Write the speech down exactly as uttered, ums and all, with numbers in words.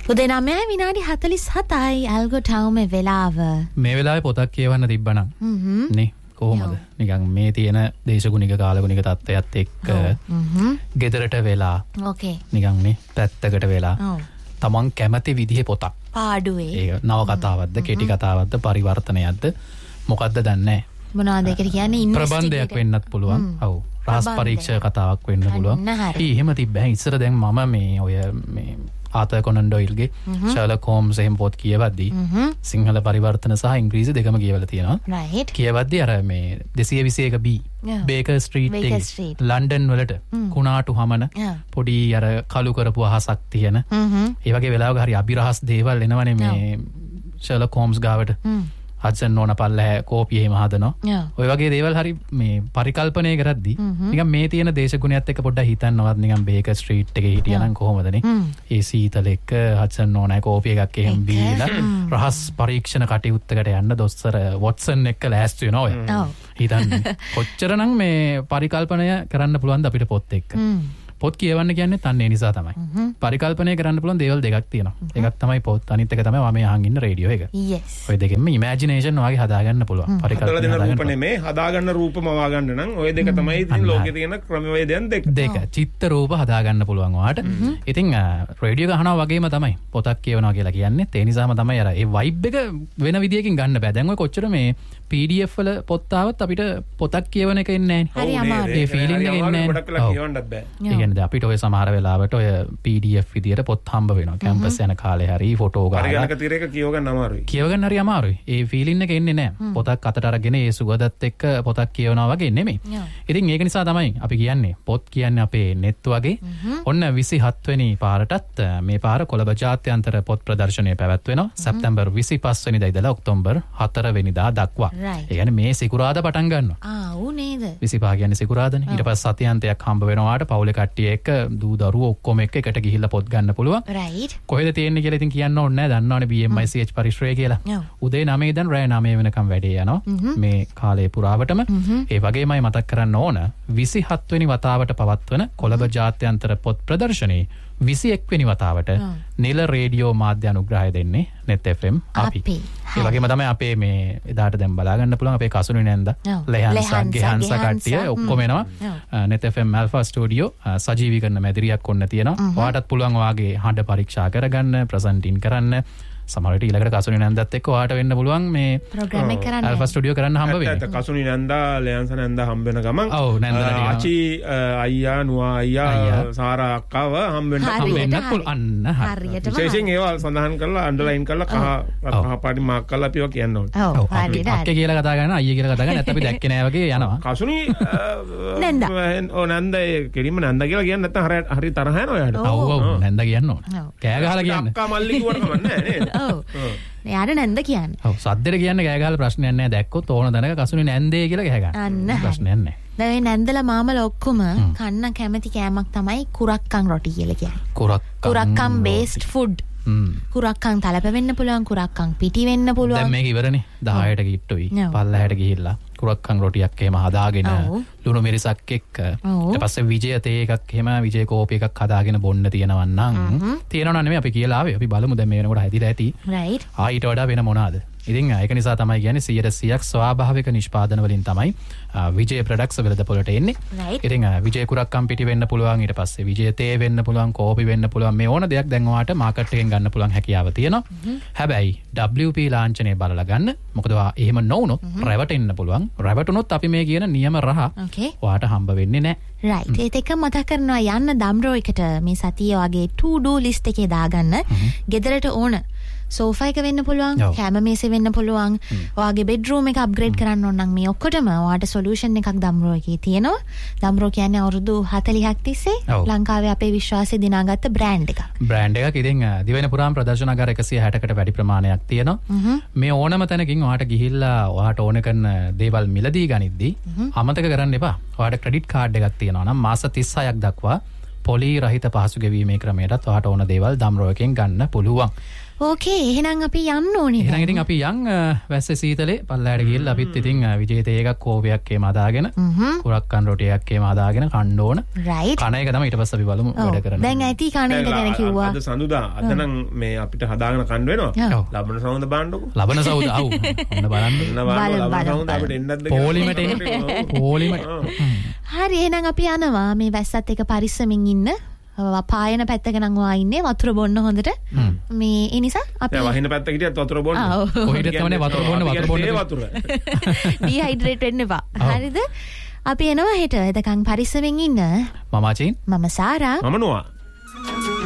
උදේ නවය විනාඩි හතළිස් හතයි ඇල්ගෝ ටවුමේ වෙලාව. මේ වෙලාවේ පොතක් කියවන්න තිබ්බනම් නේ කොහොමද? නිකන් මේ තියෙන දේශගුණික කාලගුණික තත්ත්වයත් එක්ක ගෙදරට වෙලා ඕකේ නිකන් නේ පැත්තකට වෙලා තමන් කැමති විදිහේ පොතක් පාඩුවේ ඒක නව කතාවක්ද කෙටි කතාවක්ද පරිවර්තනයක්ද මොකක්ද දන්නේ නැහැ. මොනවද ඒකට කියන්නේ? ප්‍රබන්ධයක් වෙන්නත් පුළුවන්. ඔව්. රහස් පරීක්ෂා කතාවක් වෙන්න පුළුවන්. ඊ එහෙම තිබ්බෑ. ඉස්සර දැන් මම මේ ඔය මේ ආතර් කොනන් ඩොයිල්ගේ ෂර්ලොක් හෝම්ස් එහෙම පොත් කියවද්දී සිංහල පරිවර්තන සහ ඉංග්‍රීසි දෙකම කියවලා තියෙනවා. රයිට්. කියවද්දී අර මේ දෙසිය විසි එක බී බේකර් ස්ට්‍රීට් එකේ ලන්ඩන් වලට කුණාටු හමන පොඩි අර කළු කරපු අහසක් තියෙන ඒ වගේ වෙලාවක හරි අභිරහස් දේවල් එනවනේ මේ ෂර්ලොක් හෝම්ස් ගාවට. හඩ්සන් ඕන පල්ලෑ කෝපිය එහෙම හදනවා. ඔය වගේ දේවල් හරි මේ පරිකල්පනය කරද්දී නිකන් මේ තියෙන දේශගුණයත් එක්ක පොඩ්ඩක් හිතන්නවත් නිකන් බේකර් ස්ට්‍රීට් එකේ හිටියනම් කොහොමදනේ? ඒ සීතල එක්ක හඩ්සන් ඕනයි කෝපිය එකක් එහෙම බීලා රහස් පරීක්ෂණ කටයුත්තකට යන්න දොස්තර වොට්සන් එක්ක ලෑස්ති වෙනවා ඔය. හිතන්නේ කොච්චරනම් මේ පරිකල්පනය කරන්න පුළුවන්ද අපිට පොත් එක්ක? පොත් කියවන්න කියන්නේ තන්නේ නිසා තමයි. පරිකල්පනය කරන්න පුළුවන් දේවල් දෙකක් තියෙනවා. එකක් තමයි පොත්, අනිත් එක තමයි වමේ අහන් ඉන්න රේඩියෝ එක. yes. ඔය දෙකෙන්ම ඉමේජිනේෂන් වගේ හදාගන්න පුළුවන්. පරිකල්පන දෙන රූප නෙමේ හදාගන්න රූප මවා ගන්න නම් ඔය දෙක තමයි ඉතින් ලෝකේ තියෙන ක්‍රමවේදයන් දෙක. දෙක. චිත්ත රූප හදාගන්න පුළුවන් ඔයාට. ඉතින් රේඩියෝ එක අහනවා වගේම තමයි පොතක් කියවනවා කියලා කියන්නේ. ඒ නිසාම තමයි අර ඒ වයිබ් එක වෙන විදියකින් ගන්න බෑ. දැන් ඔය කොච්චර මේ පී ඩී එෆ් වල පොත් ආවත් අපිට පොතක් කියවන එක එන්නේ නැහැ. හරි අමාරුයි. ඒ ෆීලිං එක එන්නේ නැහැ. ගොඩක් වෙලා කියවන්නත් බෑ. ඒ කියන්නේ අපිට ඔය සමහර වෙලාවට ඔය පී ඩී එෆ් විදියට පොත් හම්බ වෙනවා. කැම්පස් යන කාලේ හරි ෆොටෝ ගාලා. පරිගණක තිරයක කියව ගන්න අමාරුයි. කියව ගන්න හරි අමාරුයි. ඒ ෆීලිං එක එන්නේ නැහැ. පොතක් අතට අරගෙන ඒ සුගඳත් එක්ක පොතක් කියවනවා වගේ නෙමෙයි. ඉතින් ඒක නිසා තමයි අපි කියන්නේ පොත් කියන්නේ අපේ නෙත් වගේ. ඔන්න විසිහත් වෙනි පාරටත් මේ පාර කොළඹ ජාත්‍යන්තර පොත් ප්‍රදර්ශනය පැවැත්වෙනවා. සැප්තැම්බර් විසිපස් වෙනිදා ඉඳලා ඔක්තෝබර් හතර වෙනිදා දක්වා. ඒ කියන්නේ මේ සිකුරාදා පටන් ගන්නවා. ආ ඌ නේද? විසිපහ කියන්නේ සිකුරාදානේ. ඊට පස්සේ සතියන්තයක් හම්බ වෙනවාට පවුලේ කට්ටිය එක්ක දූ දරුවෝ ඔක්කොම එක්ක එකට ගිහිල්ලා පොත් ගන්න පුළුවන්. රයිට්. කොහෙද තියෙන්නේ කියලා ඉතින් කියන්න ඕනේ නැහැ. දන්නවනේ බී එම් අයි සී එච් පරිශ්‍රය කියලා. උදේ නවය ඉඳන් රෑ නවය වෙනකම් වැඩේ යනවා. මේ කාලේ පුරාවටම. ඒ වගේමයි මතක් කරන්න ඕන විසිහත් වෙනි වතාවට පවත්වන කොළඹ ජාත්‍යන්තර පොත් ප්‍රදර්ශනයේ විසිඑක් වෙනි වතාවට නිල රේඩියෝ මාධ්‍ය අනුග්‍රහය දෙන්නේ නෙත් එෆ් එම් අපි. ඒ වගේම තමයි අපේ මේ එදාට දැන් බලා ගන්න පුළුවන් අපේ කසුනේ නැන්ද ලෙහන්සා ගෙහන්සා කට්ටිය ඔක්කොම එනවා නෙත් එෆ් එම් ඇල්ෆා ස්ටුඩියෝ සජීවීකරණ මැදිරියක් ඔන්න තියෙනවා. ඔයාටත් පුළුවන් ඔයාගේ හඬ පරීක්ෂා කරගන්න ප්‍රසන්ටින් කරන්න. සමහරවිට ඊළඟට කසුනි නන්දත් එක්ක ඔයාට වෙන්න පුළුවන් මේ ප්‍රෝග්‍රෑම් එක කරන්න. ඇල්ෆා ස්ටුඩියෝ කරන්න හම්බ වෙන්නේ. ඇත්ත කසුනි නන්දා ලයන්ස නන්දා හම්බ වෙන ගමන් ඔව් නන්දා ආචි අයියා නුවා අයියා සාරා අක්කව හම්බ වෙන්න හම්බ වෙන්නත් පුළුවන්. අන්න හරියට. විශේෂයෙන් ඒවා සඳහන් කරලා අන්ඩර්ලයින් කරලා කහ කහ පාටි මාක් කරලා අපිව කියන්න ඕනේ. ඔව් හරියට. අක්කේ කියලා කතා කරනවා අයියේ කියලා කතා කරනවා නැත්නම් අපි දැක්කේ නෑ වගේ යනවා. කසුනි නන්දා. ඕ නන්දා ඒ කෙලින්ම නන්දා කියලා කියන්නේ නැත්නම් හරියට හරි තරහ යනවා එයාට. ඔව් ඔව් නන්දා කියන්න ඕන. කෑ ගහලා කියන්න. අක්කා මල්ලි කිව්වට කමක් නෑ නේද? ඔව්. යාර නැන්ද කියන්නේ. ඔව් සද්දෙට කියන්නේ ගෑ ගහලා ප්‍රශ්නයක් නෑ. දැක්කොත් ඕන දැනක කසුනේ නැන්දේ කියලා ගහ ගන්න. අන්න ප්‍රශ්නයක් නෑ. දැන් මේ නැන්දලා මාමලා ඔක්කොම කන්න කැමති කෑමක් තමයි කුරක්කන් රොටි කියලා කියන්නේ. කුරක්කන් කුරක්කන් බේස්ඩ් ෆුඩ්. කුරක්කන් තලප වෙන්න පුළුවන්, කුරක්කන් පිටි වෙන්න පුළුවන්. දැන් මේක ඉවරනේ. දහයට ගිට්ටුයි. පල්ලහැට ගිහිල්ලා කුරක්කන් රොටියක් එහෙම හදාගෙන ලුණු මිරිසක් එක්ක ඊට පස්සේ විජය තේ එකක් එහෙම විජය කෝපි එකක් හදාගෙන බොන්න තියෙනවා නම් තියෙනවා නෙමෙයි අපි කියලා ආවේ. අපි බලමු දැන් මේ වෙනකොට හැදිලා ඇති. රයිට්. ආ ඊට වඩා වෙන මොනවාද? ඉතින් ඒක නිසා තමයි කියන්නේ සියයට සියයක් ස්වාභාවික නිෂ්පාදන වලින් තමයි විජය ප්‍රොඩක්ට්ස් වෙළඳපොළට එන්නේ. ඉතින් විජය කුරක්කන් පිටි වෙන්න පුළුවන්, ඊට පස්සේ විජය තේ වෙන්න පුළුවන්, කෝපි වෙන්න පුළුවන්. මේ ඕන දෙයක් දැන් ඔයාට මාකට් එකෙන් ගන්න පුළුවන් හැකියාව තියෙනවා. හැබැයි ඩබ්ලිව් පී ලාංඡනය බලලා ගන්න. මොකද ඔයා එහෙම නොවුනොත් රැවටෙන්න පුළුවන්. රැවටුනොත් අපි මේ කියන නියම රහ ඔයාට හම්බ වෙන්නේ නැහැ. රයිට්. ඒත් එක මතක් කරනවා යන්න දම්රෝ එකට මේ සතිය වගේ to do list එකේ දාගන්න. ගෙදරට ඕන සෝෆා එක වෙන්න පුළුවන්, කැම මේසෙ වෙන්න පුළුවන්. ඔයාගේ බෙඩ්රූම් එක අප්ග්‍රේඩ් කරන්න ඕන නම් මේ ඔක්කොටම ඔයාට සොලියුෂන් එකක් දම්රෝ එකේ තියෙනවා. දම්රෝ කියන්නේ අවුරුදු හතළිහක් තිස්සේ ලංකාවේ අපේ විශ්වාසය දිනාගත්ත බ්‍රෑන්ඩ් එකක්. බ්‍රෑන්ඩ් එකක්. ඉතින් දිවෙන පුරාම ප්‍රදර්ශනාගාර එකසිය හැටකට වැඩි ප්‍රමාණයක් තියෙනවා. මේ ඕනම තැනකින් ඔයාට ගිහිල්ලා ඔයාට ඕන කරන දේවල් මිලදී ගනිද්දී අමතක කරන්න එපා. ඔයාට ක්‍රෙඩිට් කාඩ් එකක් තියෙනවා නම් මාස තිස්හයක් දක්වා පොලි රහිත පහසු ගෙවීමේ ක්‍රමයටත් ඔයාට ඕන දේවල් දම්රෝ එකෙන් ගන්න පුළුවන්. ඕකේ එහෙනම් අපි යන්න ඕනේ. එහෙනම් ඉතින් අපි යන් වැස්සේ සීතලේ පල්ලෑට ගිහලා අපිත් ඉතින් විජේතේ එකක් කෝපයක් එහෙම අදාගෙන කුරක්කන් රොටියක් එහෙම අදාගෙන කන්න ඕන. රයිට්. කන එක තමයි ඊට පස්සේ අපි බලමු වැඩ කරන්නේ. දැන් ඇති කන එක ගැන කිව්වා. අද සඳුදා අද නම් මේ අපිට හදාගෙන කන්න වෙනවා. ලබන සවුන්ද බලන්නකෝ. ලබන සවුද ආව්. ඔන්න බලන්න. ලබන සවුන්ද අපිට එන්නත් දෙක. පොලිමට එන්න. පොලිමට. හරි එහෙනම් අපි යනවා මේ වැස්සත් එක පරිස්සමින් ඉන්න. පායන පැත්තක නම් වා ඉන්නේ වතුර බොන්න හොඳට. මේ ඒ නිසා අපි වහින පැත්තක හිටියත් වතුර බොන්න. කොහෙද තමයි වතුර බොන්න වතුර බොන්න වතුර. ඩිහයිඩ්‍රේට් වෙන්න එපා. හරිද? අපි එනවා හෙට. එතකන් පරිස්සමෙන් ඉන්න. මම අචින්. මම සාරා. මම නොවා.